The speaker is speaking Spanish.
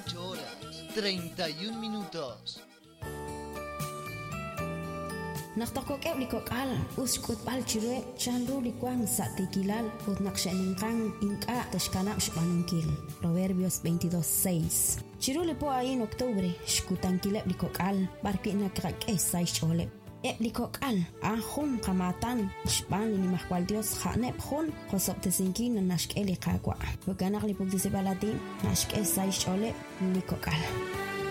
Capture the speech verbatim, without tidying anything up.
ocho horas, treinta y un minutos. Naktakokep likokal, uskut pal chirue, chanru likuang sa tikilal, ut nakshaningkang inka tashkana shpanungkil. Proverbios veintidós seis. Chiru lipo ahí en octubre, shkutankilep likokal, barpi nakrak esay cholep. Ep likokal, ahum kamatan, shpan ni mahwal Dios hanep hun, kosop tesinki na nashk eli kakwa. Bukanak lipog disibalati, nashk esay cholep likokal.